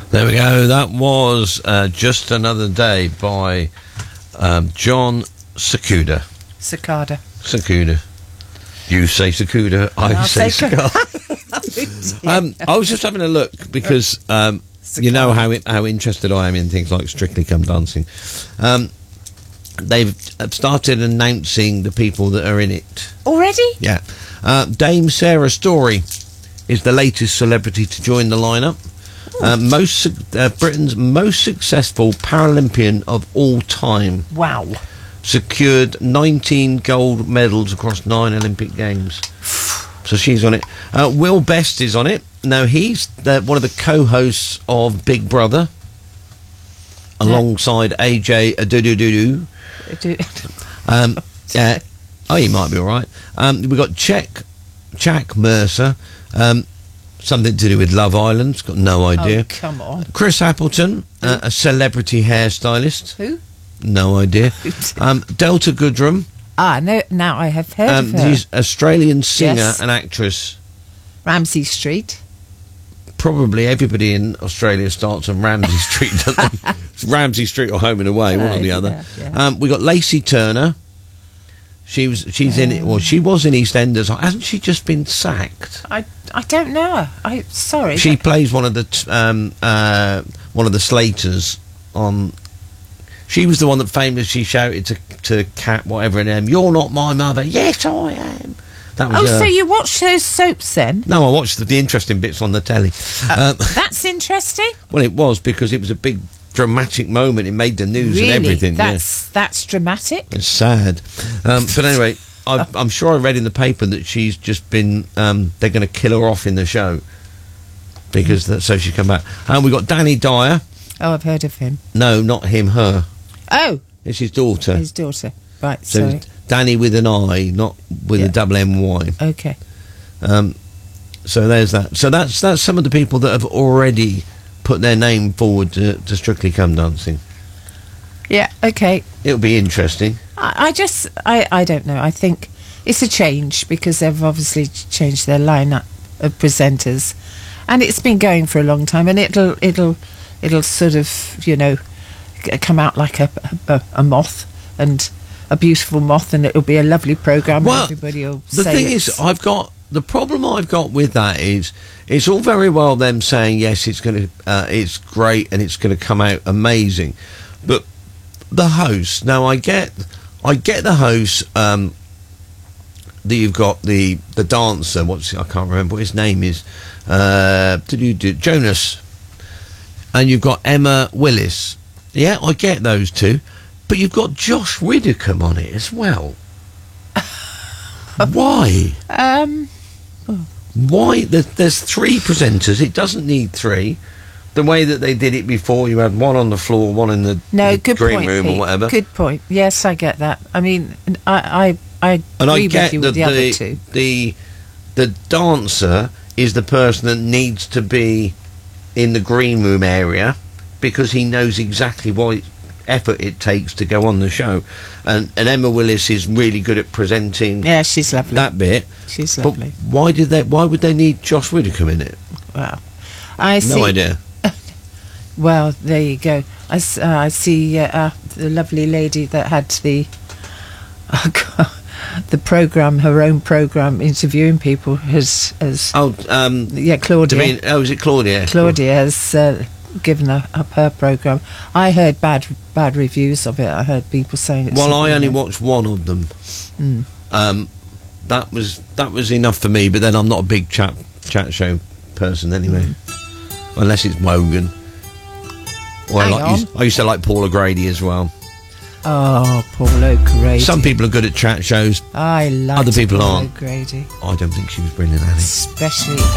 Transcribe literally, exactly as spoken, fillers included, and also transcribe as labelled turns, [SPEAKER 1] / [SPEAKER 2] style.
[SPEAKER 1] There we go. That was uh, Just Another Day by um, John Cicada.
[SPEAKER 2] Cicada.
[SPEAKER 1] Cicada. You say Cicada, I
[SPEAKER 2] I'll
[SPEAKER 1] say
[SPEAKER 2] say
[SPEAKER 1] Cicada. um, I was just having a look because um, you know how it, how interested I am in things like Strictly Come Dancing. Um, they've started announcing the people that are in it.
[SPEAKER 2] Already?
[SPEAKER 1] Yeah. Uh, Dame Sarah Story is the latest celebrity to join the lineup. Uh, most uh, Britain's most successful Paralympian of all time.
[SPEAKER 2] Wow.
[SPEAKER 1] Secured nineteen gold medals across nine Olympic Games. So she's on it. Uh, Will Best is on it. Now, he's the, one of the co-hosts of Big Brother, alongside A J Adudududu. um, uh, oh, he might be all right. Um, we've got Czech, Jack Mercer. Um, something to do with Love Island. Got no idea.
[SPEAKER 2] Oh, come on.
[SPEAKER 1] Chris Appleton, uh, a celebrity hairstylist.
[SPEAKER 2] Who?
[SPEAKER 1] No idea. um, Delta Goodrem.
[SPEAKER 2] Ah, no, now I have heard
[SPEAKER 1] Um,
[SPEAKER 2] of her.
[SPEAKER 1] she's Australian singer
[SPEAKER 2] Yes.
[SPEAKER 1] and actress.
[SPEAKER 2] Ramsay Street.
[SPEAKER 1] Probably everybody in Australia starts on Ramsay Street, doesn't they? It's Ramsay Street or Home and Away, one or the other.
[SPEAKER 2] yeah, yeah.
[SPEAKER 1] Um, we got Lacey Turner. She was, she's in it. Well, she was in EastEnders. Hasn't she just been sacked?
[SPEAKER 2] I, I don't know. I sorry.
[SPEAKER 1] She plays one of the t- um, uh, one of the Slaters on. She was the one that famously shouted to to Cat whatever and them, "You're not my mother." Yes, I am. That was.
[SPEAKER 2] Oh,
[SPEAKER 1] her.
[SPEAKER 2] so you watch those soaps then?
[SPEAKER 1] No, I watched the, the interesting bits on the telly.
[SPEAKER 2] Uh,
[SPEAKER 1] um,
[SPEAKER 2] That's interesting.
[SPEAKER 1] well, it was because it was a big dramatic moment. It made the news
[SPEAKER 2] Really?
[SPEAKER 1] and everything.
[SPEAKER 2] That's
[SPEAKER 1] yeah.
[SPEAKER 2] that's dramatic.
[SPEAKER 1] It's sad. Um, but anyway, I, I'm sure I read in the paper that she's just been. Um, they're going to kill her off in the show because that, so she come back. And we got Danny Dyer.
[SPEAKER 2] Oh, I've heard of him.
[SPEAKER 1] No, not him. Her.
[SPEAKER 2] Oh,
[SPEAKER 1] It's his daughter.
[SPEAKER 2] his daughter. Right.
[SPEAKER 1] So
[SPEAKER 2] Sorry.
[SPEAKER 1] it's Danny with an I, not with
[SPEAKER 2] Yeah.
[SPEAKER 1] a double M Y.
[SPEAKER 2] Okay.
[SPEAKER 1] Um, so there's that. So that's that's some of the people that have already put their name forward to, to Strictly Come Dancing.
[SPEAKER 2] Yeah. Okay.
[SPEAKER 1] It'll be interesting.
[SPEAKER 2] I, I just, I, I don't know. I think it's a change because they've obviously changed their lineup of presenters, and it's been going for a long time, and it'll, it'll, it'll sort of, you know, c- come out like a, a, a moth, and a beautiful moth, and it'll be a lovely program.
[SPEAKER 1] Well,
[SPEAKER 2] and everybody will
[SPEAKER 1] The
[SPEAKER 2] say
[SPEAKER 1] thing
[SPEAKER 2] it's-
[SPEAKER 1] is, I've got the problem I've got with that is it's all very well them saying yes, it's going to, uh, it's great and it's going to come out amazing, but the host. Now I get, I get the host. Um, that you've got the the dancer. What's I can't remember what his name is. Uh, Jonas, and you've got Emma Willis. Yeah, I get those two, but you've got Josh Widdicombe on it as well. Why?
[SPEAKER 2] Um,
[SPEAKER 1] Why? There, there's three presenters. It doesn't need three. The way that they did it before, you had one on the floor, one in the,
[SPEAKER 2] no,
[SPEAKER 1] the
[SPEAKER 2] good
[SPEAKER 1] green
[SPEAKER 2] point,
[SPEAKER 1] room
[SPEAKER 2] Pete.
[SPEAKER 1] or whatever.
[SPEAKER 2] Good point. Yes, I get that. I mean, I, I, I
[SPEAKER 1] and I
[SPEAKER 2] agree
[SPEAKER 1] get
[SPEAKER 2] with you
[SPEAKER 1] that
[SPEAKER 2] with the, other two.
[SPEAKER 1] the the dancer is the person that needs to be in the green room area because he knows exactly what effort it takes to go on the show, and and Emma Willis is really good at presenting.
[SPEAKER 2] Yeah, she's lovely.
[SPEAKER 1] That bit.
[SPEAKER 2] She's
[SPEAKER 1] But
[SPEAKER 2] lovely.
[SPEAKER 1] why did they? Why would they need Josh Widdicombe in it?
[SPEAKER 2] Wow. I see.
[SPEAKER 1] No idea.
[SPEAKER 2] Well, there you go. I, s- uh, I see uh, uh, the lovely lady that had the oh God, the program, her own program, interviewing people has, has
[SPEAKER 1] Oh, um,
[SPEAKER 2] yeah, Claudia.
[SPEAKER 1] Davina- oh, is it Claudia?
[SPEAKER 2] Claudia has uh, given her, up her program. I heard bad bad reviews of it. I heard people saying it's.
[SPEAKER 1] Well, I
[SPEAKER 2] super
[SPEAKER 1] only
[SPEAKER 2] good.
[SPEAKER 1] watched one of them.
[SPEAKER 2] Mm.
[SPEAKER 1] Um, that was that was enough for me. But then I'm not a big chat chat show person anyway,
[SPEAKER 2] Mm.
[SPEAKER 1] unless it's Wogan. Or I,
[SPEAKER 2] Hang
[SPEAKER 1] like,
[SPEAKER 2] on.
[SPEAKER 1] used, I used to like Paula Grady as well.
[SPEAKER 2] Oh, Paul O'Grady.
[SPEAKER 1] Some people are good at chat shows.
[SPEAKER 2] I love
[SPEAKER 1] other people
[SPEAKER 2] Paul
[SPEAKER 1] aren't.
[SPEAKER 2] O'Grady,
[SPEAKER 1] I don't think she was brilliant at it.
[SPEAKER 2] especially